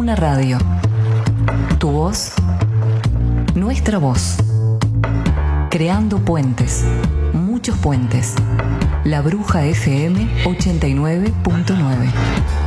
Duna Radio. Tu voz, nuestra voz. Creando puentes, muchos puentes. La Bruja FM 89.9.